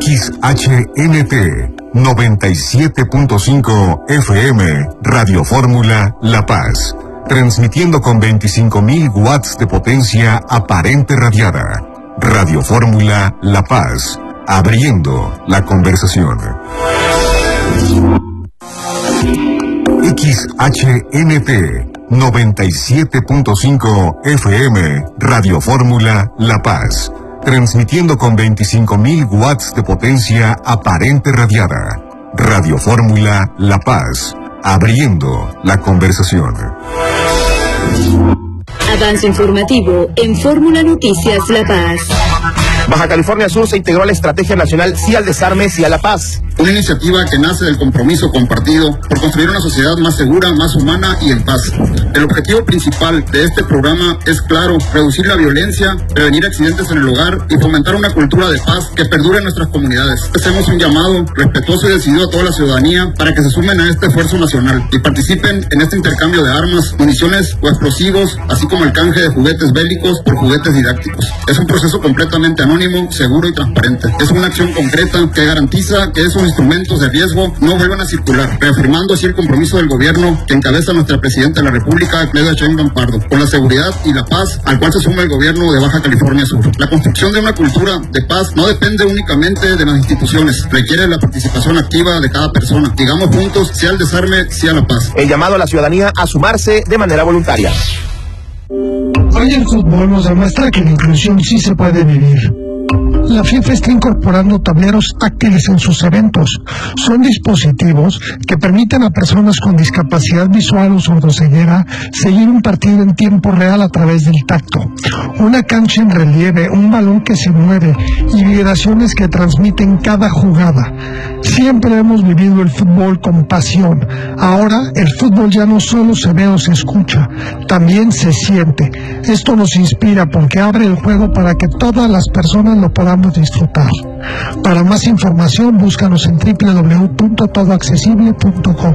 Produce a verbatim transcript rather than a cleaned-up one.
X H N T noventa y siete punto cinco F M, Radio Fórmula La Paz, transmitiendo con veinticinco mil watts de potencia aparente radiada. Radio Fórmula La Paz, abriendo la conversación. X H N T noventa y siete punto cinco F M, Radio Fórmula La Paz, transmitiendo con veinticinco mil watts de potencia aparente radiada. Radio Fórmula La Paz, abriendo la conversación. Avance informativo en Fórmula Noticias La Paz. Baja California Sur se integró a la Estrategia Nacional Sí al Desarme, Sí a la Paz. Una iniciativa que nace del compromiso compartido por construir una sociedad más segura, más humana y en paz. El objetivo principal de este programa es claro: reducir la violencia, prevenir accidentes en el hogar y fomentar una cultura de paz que perdure en nuestras comunidades. Hacemos un llamado respetuoso y decidido a toda la ciudadanía para que se sumen a este esfuerzo nacional y participen en este intercambio de armas, municiones o explosivos, así como el canje de juguetes bélicos por juguetes didácticos. Es un proceso completamente anónimo, seguro y transparente. Es una acción concreta que garantiza que esos instrumentos de riesgo no vuelvan a circular, reafirmando así el compromiso del gobierno que encabeza nuestra presidenta de la República, Claudia Sheinbaum Pardo, con la seguridad y la paz al cual se suma el gobierno de Baja California Sur. La construcción de una cultura de paz no depende únicamente de las instituciones, requiere la participación activa de cada persona. Digamos juntos: sí al desarme, sí a la paz. El llamado a la ciudadanía a sumarse de manera voluntaria. Hoy el fútbol nos demuestra que la inclusión sí se puede vivir. La FIFA está incorporando tableros táctiles en sus eventos. Son dispositivos que permiten a personas con discapacidad visual o sordoceguera seguir un partido en tiempo real a través del tacto. Una cancha en relieve, un balón que se mueve y vibraciones que transmiten cada jugada. Siempre hemos vivido el fútbol con pasión. Ahora el fútbol ya no solo se ve o se escucha, también se siente. Esto nos inspira porque abre el juego para que todas las personas lo podamos disfrutar. Para más información, búscanos en doble u doble u doble u punto todo accesible punto com.